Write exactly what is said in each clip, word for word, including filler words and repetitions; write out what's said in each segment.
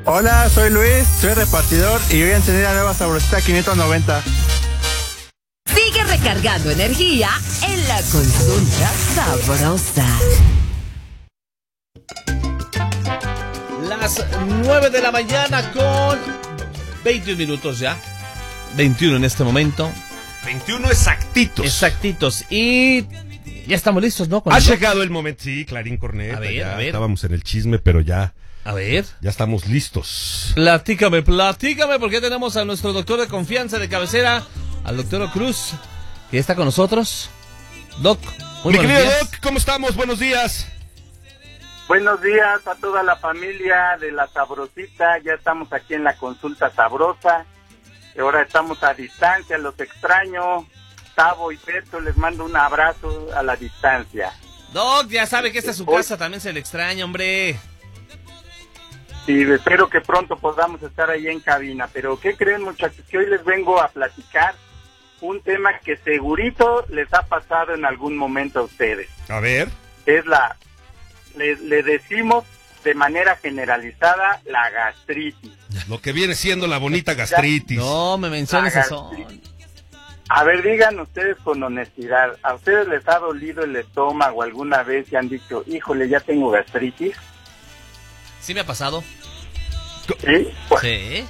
Hola, soy Luis, soy repartidor y voy a encender la nueva Sabrosita quinientos noventa. Sigue recargando energía en la consulta sabrosa. Las nueve de la mañana con veintiún minutos ya. veintiuno en este momento. veintiuno exactitos. Exactitos. Y ya estamos listos, ¿no? Ha llegado el momento, sí, Clarín Corneta. A ver, ya a ver. Estábamos en el chisme, pero ya. A ver. Ya estamos listos. Platícame, platícame, porque tenemos a nuestro doctor de confianza de cabecera, al doctor Cruz, que está con nosotros. Doc, muy Mi buenos querido días. Doc, ¿cómo estamos? Buenos días. Buenos días a toda la familia de La Sabrosita. Ya estamos aquí en la consulta sabrosa. Y ahora estamos a distancia, los extraño. Tavo y Beto, les mando un abrazo a la distancia. Doc, ya sabe que esta es su casa, también se le extraña, hombre. Y espero que pronto podamos estar ahí en cabina. Pero ¿qué creen, muchachos? Que hoy les vengo a platicar un tema que segurito les ha pasado en algún momento a ustedes. A ver. Es la, le, le decimos de manera generalizada, la gastritis. Lo que viene siendo la bonita gastritis. No, me menciones La eso. A ver, digan ustedes con honestidad, ¿a ustedes les ha dolido el estómago alguna vez y han dicho, híjole, ya tengo gastritis? ¿Sí me ha pasado? Sí. Pues, Sí.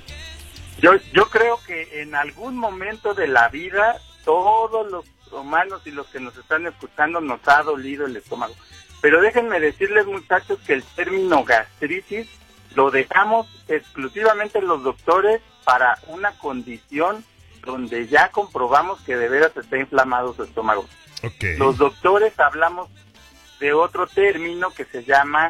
yo, yo creo que en algún momento de la vida, todos los humanos y los que nos están escuchando nos ha dolido el estómago. Pero déjenme decirles, muchachos, que el término gastritis lo dejamos exclusivamente los doctores para una condición donde ya comprobamos que de veras está inflamado su estómago. Okay. Los doctores hablamos de otro término que se llama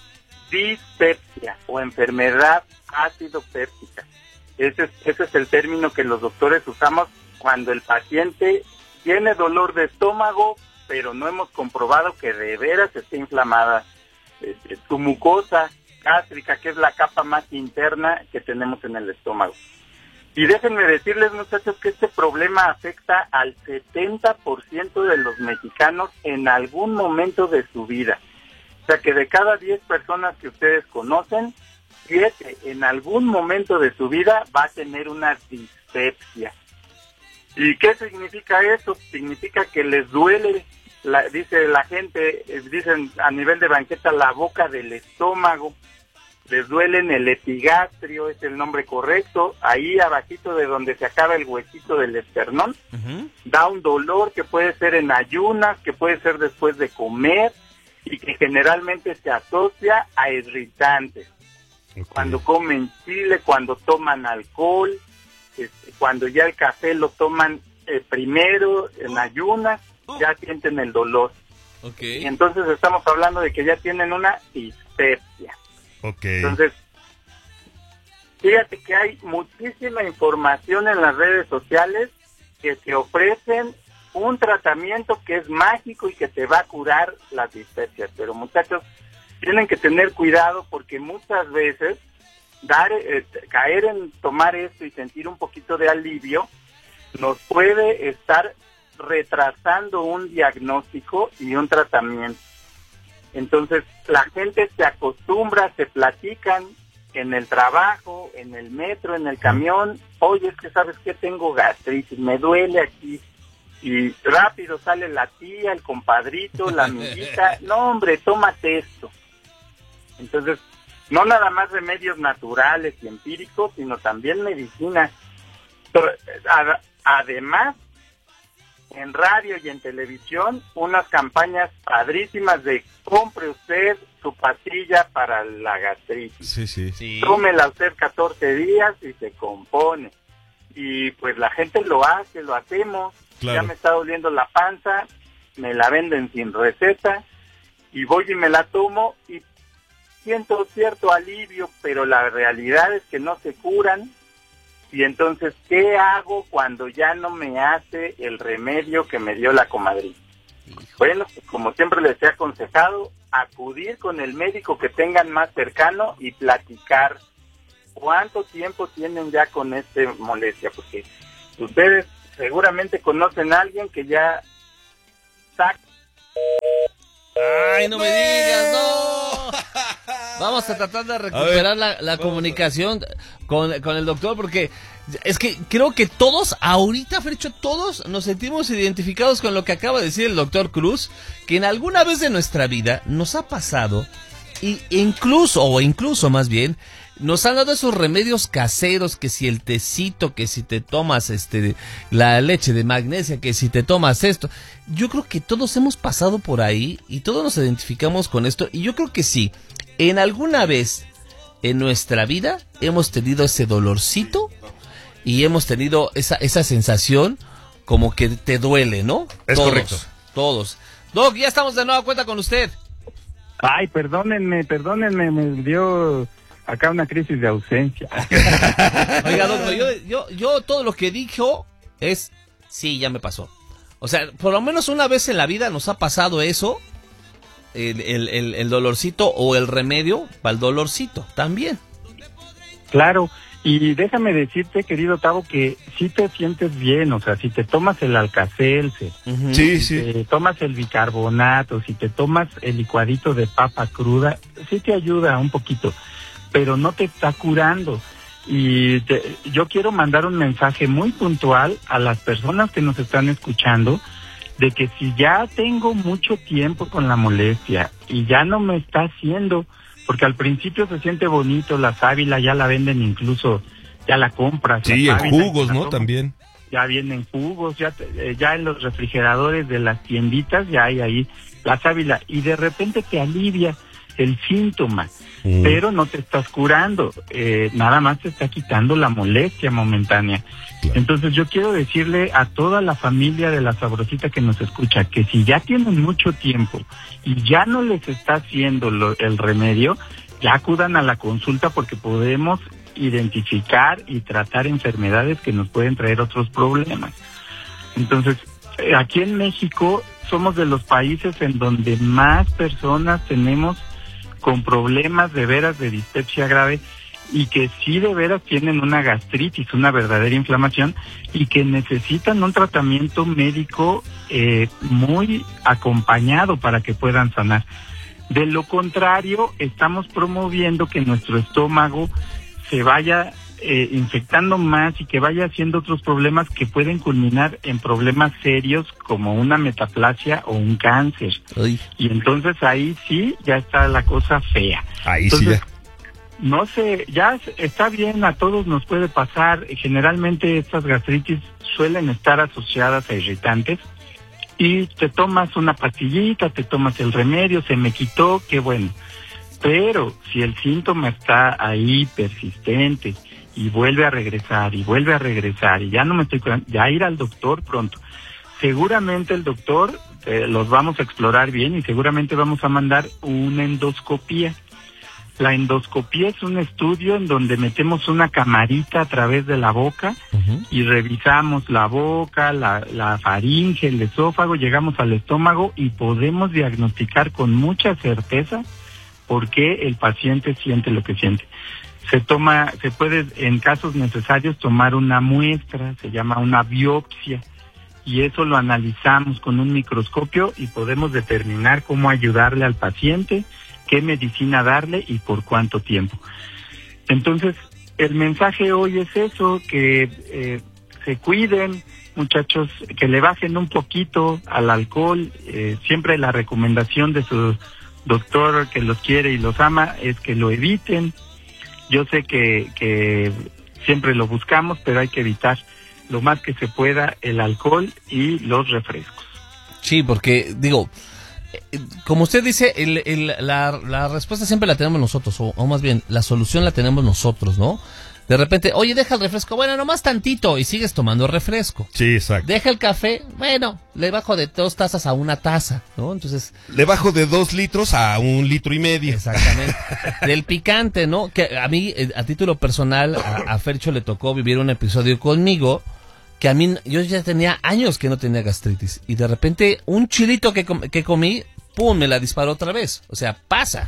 dispepsia o enfermedad ácido péptica. Ese es, ese es el término que los doctores usamos cuando el paciente tiene dolor de estómago, pero no hemos comprobado que de veras esté inflamada eh, su mucosa gástrica, que es la capa más interna que tenemos en el estómago. Y déjenme decirles, muchachos, que este problema afecta al setenta por ciento de los mexicanos en algún momento de su vida. O sea que de cada diez personas que ustedes conocen, siete en algún momento de su vida va a tener una dispepsia. ¿Y qué significa eso? Significa que les duele, la, dice la gente, eh, dicen a nivel de banqueta, la boca del estómago. Les duele en el epigastrio, es el nombre correcto, ahí abajito de donde se acaba el huesito del esternón. Uh-huh. Da un dolor que puede ser en ayunas, que puede ser después de comer y que generalmente se asocia a irritantes. Okay. Cuando comen chile, cuando toman alcohol, este, cuando ya el café lo toman eh, primero en ayunas, ya sienten el dolor. Okay. Y entonces estamos hablando de que ya tienen una dispepsia. Okay. Entonces, fíjate que hay muchísima información en las redes sociales que te ofrecen un tratamiento que es mágico y que te va a curar las dispepsias. Pero muchachos, tienen que tener cuidado porque muchas veces dar, eh, caer en tomar esto y sentir un poquito de alivio nos puede estar retrasando un diagnóstico y un tratamiento. Entonces, la gente se acostumbra, se platican en el trabajo, en el metro, en el camión. Oye, es que sabes que tengo gastritis, me duele aquí. Y rápido sale la tía, el compadrito, la amiguita. No, hombre, tómate esto. Entonces, no nada más remedios naturales y empíricos, sino también medicina. Pero, ad- además, en radio y en televisión, unas campañas padrísimas de compre usted su pastilla para la gastritis. Sí, sí, sí. Tómela usted catorce días y se compone. Y pues la gente lo hace, lo hacemos. Claro. Ya me está doliendo la panza, me la venden sin receta y voy y me la tomo y siento cierto alivio, pero la realidad es que no se curan. Y entonces, ¿qué hago cuando ya no me hace el remedio que me dio la comadrita? Bueno, pues como siempre les he aconsejado, acudir con el médico que tengan más cercano y platicar cuánto tiempo tienen ya con esta molestia, porque ustedes seguramente conocen a alguien que ya está... ¡Ay, no me digas, no! Vamos a tratar de recuperar la, la comunicación con, con el doctor, porque es que creo que todos, ahorita, Fercho, todos nos sentimos identificados con lo que acaba de decir el doctor Cruz, que en alguna vez de nuestra vida nos ha pasado, y incluso, o incluso más bien, nos han dado esos remedios caseros, que si el tecito, que si te tomas este la leche de magnesia, que si te tomas esto. Yo creo que todos hemos pasado por ahí y todos nos identificamos con esto, y yo creo que sí, en alguna vez en nuestra vida hemos tenido ese dolorcito y hemos tenido esa esa sensación como que te duele, ¿no? Es todos, correcto. Todos. Doc, ya estamos de nueva cuenta con usted. Ay, perdónenme, perdónenme, me dio acá una crisis de ausencia. Oiga, doctor, yo, yo, yo todo lo que dijo es, sí, ya me pasó. O sea, por lo menos una vez en la vida nos ha pasado eso, el, el, el, el dolorcito o el remedio para el dolorcito, también. Claro, y déjame decirte, querido Tavo, que si te sientes bien, o sea, si te tomas el Alka-Seltzer, Uh-huh. Sí, si sí. te tomas el bicarbonato, si te tomas el licuadito de papa cruda, sí te ayuda un poquito, pero no te está curando. Y te, yo quiero mandar un mensaje muy puntual a las personas que nos están escuchando, de que si ya tengo mucho tiempo con la molestia y ya no me está haciendo, porque al principio se siente bonito, la sábila ya la venden, incluso ya la compras. Sí, la en sábila, jugos, la ¿no? tomas. También. Ya vienen jugos, ya te- eh, ya en los refrigeradores de las tienditas ya hay ahí la sábila, y de repente te alivia el síntoma, Mm. pero no te estás curando, eh, nada más te está quitando la molestia momentánea. Claro. Entonces yo quiero decirle a toda la familia de La Sabrosita que nos escucha, que si ya tienen mucho tiempo y ya no les está haciendo lo- el remedio, ya acudan a la consulta, porque podemos identificar y tratar enfermedades que nos pueden traer otros problemas. Entonces, eh, aquí en México somos de los países en donde más personas tenemos con problemas de veras de dispepsia grave, y que sí de veras tienen una gastritis, una verdadera inflamación, y que necesitan un tratamiento médico eh, muy acompañado para que puedan sanar. De lo contrario, estamos promoviendo que nuestro estómago se vaya eh, infectando más y que vaya haciendo otros problemas que pueden culminar en problemas serios como una metaplasia o un cáncer. Uy. Y entonces ahí sí ya está la cosa fea. Ahí sí Entonces, ya. no sé, ya está bien, a todos nos puede pasar. Generalmente estas gastritis suelen estar asociadas a irritantes, y te tomas una pastillita, te tomas el remedio, se me quitó, qué bueno. Pero si el síntoma está ahí persistente y vuelve a regresar y vuelve a regresar y ya no me estoy curando, ya ir al doctor pronto. Seguramente el doctor eh, los vamos a explorar bien, y seguramente vamos a mandar una endoscopía. La endoscopía es un estudio en donde metemos una camarita a través de la boca Uh-huh. y revisamos la boca, la, la faringe, el esófago, llegamos al estómago y podemos diagnosticar con mucha certeza por qué el paciente siente lo que siente. Se toma, se puede en casos necesarios tomar una muestra, se llama una biopsia, y eso lo analizamos con un microscopio y podemos determinar cómo ayudarle al paciente, qué medicina darle y por cuánto tiempo. Entonces, el mensaje hoy es eso, que eh, se cuiden, muchachos, que le bajen un poquito al alcohol. Eh, siempre la recomendación de su doctor que los quiere y los ama es que lo eviten. Yo sé que, que siempre lo buscamos, pero hay que evitar lo más que se pueda el alcohol y los refrescos. Sí, porque, digo, eh, como usted dice, el, el, la, la respuesta siempre la tenemos nosotros, o, o más bien, la solución la tenemos nosotros, ¿no? De repente, oye, deja el refresco, bueno, nomás tantito, y sigues tomando refresco. Sí, exacto. Deja el café, bueno, le bajo de dos tazas a una taza, ¿no? Entonces, Le bajo de dos litros a un litro y medio. exactamente. Del picante, ¿no? Que a mí, eh, a título personal, a, a Fercho le tocó vivir un episodio conmigo, que a mí, yo ya tenía años que no tenía gastritis, y de repente, un chilito que, com- que comí, pum, me la disparó otra vez. O sea, pasa.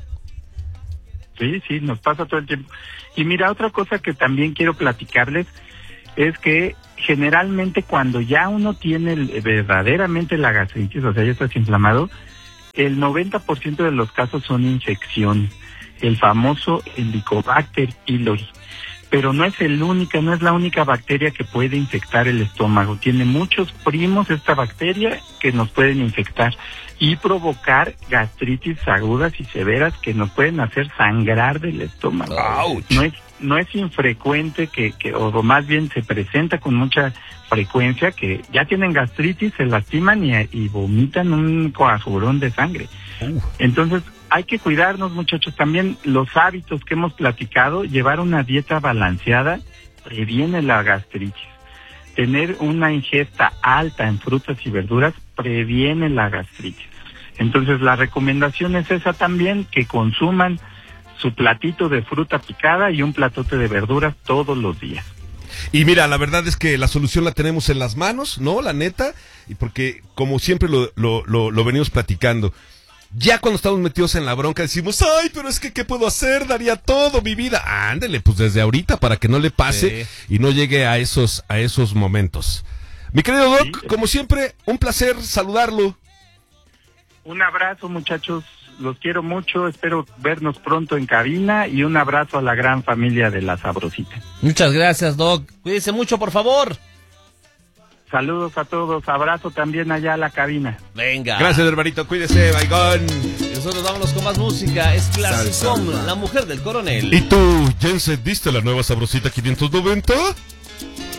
Sí, sí, nos pasa todo el tiempo. Y mira, otra cosa que también quiero platicarles es que generalmente cuando ya uno tiene el- verdaderamente la gastritis, o sea, ya estás inflamado, el noventa por ciento de los casos son infecciones. el famoso Helicobacter pylori. Pero no es el única, no es la única bacteria que puede infectar el estómago. Tiene muchos primos esta bacteria que nos pueden infectar y provocar gastritis agudas y severas que nos pueden hacer sangrar del estómago. ¡Auch! No es, no es infrecuente que, que, o más bien se presenta con mucha frecuencia que ya tienen gastritis, se lastiman y, y vomitan un coagulón de sangre. Uh. Entonces, hay que cuidarnos, muchachos. También los hábitos que hemos platicado, llevar una dieta balanceada previene la gastritis. Tener una ingesta alta en frutas y verduras previene la gastritis. Entonces, la recomendación es esa también, que consuman su platito de fruta picada y un platote de verduras todos los días. Y mira, la verdad es que la solución la tenemos en las manos, ¿no? La neta, y porque como siempre lo, lo, lo, lo venimos platicando, ya cuando estamos metidos en la bronca decimos, ay, pero es que ¿qué puedo hacer? Daría todo mi vida. Ándele, pues desde ahorita para que no le pase sí. y no llegue a esos, a esos momentos. Mi querido Doc, sí. como siempre, un placer saludarlo. Un abrazo, muchachos. Los quiero mucho, espero vernos pronto en cabina y un abrazo a la gran familia de La Sabrosita. Muchas gracias, Doc. Cuídese mucho, por favor. Saludos a todos, abrazo también allá a la cabina. Venga. Gracias, hermanito, cuídese, baigón. Nosotros vámonos con más música, es Clasicom, la mujer del coronel. ¿Y tú, ya encendiste la nueva Sabrosita quinientos noventa?